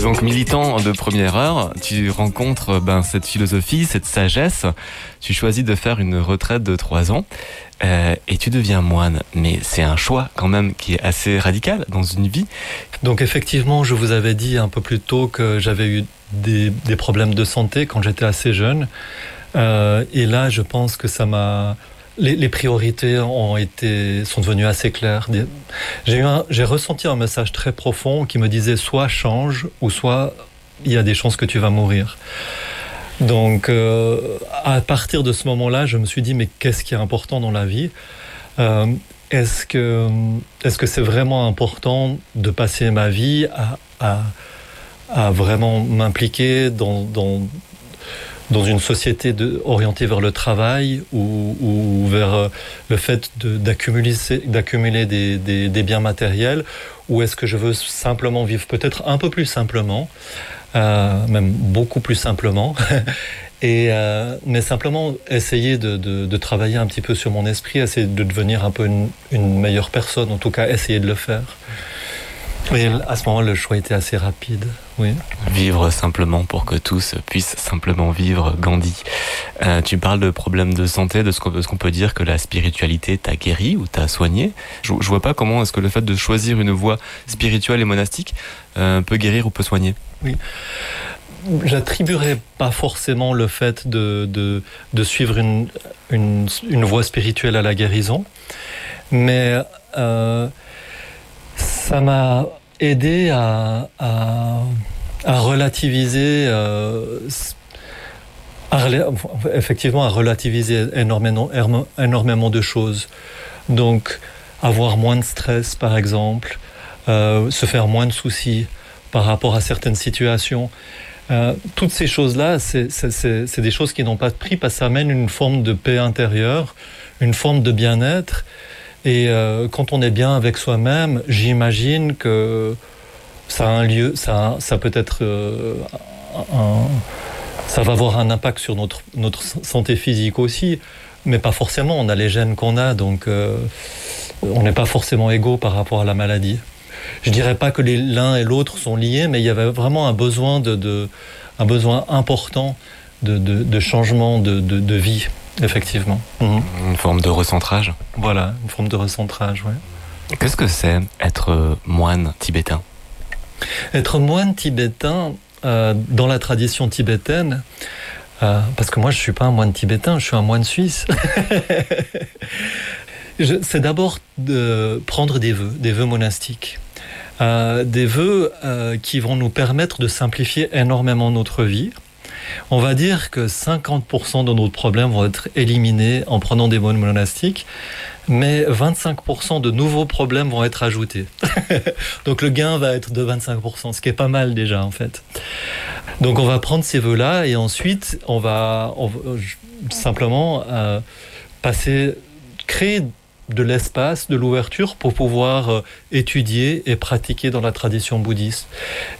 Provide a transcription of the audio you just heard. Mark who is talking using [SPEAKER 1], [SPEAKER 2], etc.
[SPEAKER 1] Donc militant de première heure, tu rencontres cette philosophie, cette sagesse. Tu choisis de faire une retraite de 3 ans et tu deviens moine. Mais c'est un choix quand même qui est assez radical dans une vie.
[SPEAKER 2] Donc effectivement, je vous avais dit un peu plus tôt que j'avais eu des problèmes de santé quand j'étais assez jeune. Et là, je pense que ça m'a... Les priorités sont devenues assez claires. J'ai ressenti un message très profond qui me disait soit change ou soit il y a des chances que tu vas mourir. Donc à partir de ce moment-là, je me suis dit mais qu'est-ce qui est important dans la vie ? Est-ce que c'est vraiment important de passer ma vie à vraiment m'impliquer dans une société orientée vers le travail ou vers le fait d'accumuler des biens matériels, ou est-ce que je veux simplement vivre peut-être un peu plus simplement, même beaucoup plus simplement, mais simplement essayer de travailler un petit peu sur mon esprit, essayer de devenir un peu une meilleure personne, en tout cas essayer de le faire. Et à ce moment, le choix était assez rapide, oui.
[SPEAKER 1] Vivre simplement pour que tous puissent simplement vivre, Gandhi. Tu parles de problèmes de santé, de ce qu'on peut dire que la spiritualité t'a guéri ou t'a soigné. Je vois pas comment est-ce que le fait de choisir une voie spirituelle et monastique peut guérir ou peut soigner.
[SPEAKER 2] Oui. J'attribuerais pas forcément le fait de suivre une voie spirituelle à la guérison, mais ça m'a aidé à relativiser, effectivement à relativiser énormément de choses. Donc avoir moins de stress par exemple, se faire moins de soucis par rapport à certaines situations. Toutes ces choses-là, c'est des choses qui n'ont pas de prix parce que ça amène une forme de paix intérieure, une forme de bien-être. Et quand on est bien avec soi-même, j'imagine que ça a un lieu, ça peut être ça va avoir un impact sur notre santé physique aussi, mais pas forcément. On a les gènes qu'on a, donc on n'est pas forcément égaux par rapport à la maladie. Je dirais pas que l'un et l'autre sont liés, mais il y avait vraiment un besoin un besoin important de changement de vie. Effectivement.
[SPEAKER 1] Une forme de recentrage.
[SPEAKER 2] Voilà, une forme de recentrage, ouais.
[SPEAKER 1] Qu'est-ce que c'est être moine tibétain ?
[SPEAKER 2] Être moine tibétain, dans la tradition tibétaine, parce que moi je ne suis pas un moine tibétain, je suis un moine suisse. C'est d'abord de prendre des vœux monastiques. Des vœux qui vont nous permettre de simplifier énormément notre vie. On va dire que 50% de nos problèmes vont être éliminés en prenant des vœux monastiques, mais 25% de nouveaux problèmes vont être ajoutés. Donc le gain va être de 25%, ce qui est pas mal déjà en fait. Donc on va prendre ces vœux-là et ensuite on va simplement créer de l'espace, de l'ouverture pour pouvoir étudier et pratiquer dans la tradition bouddhiste.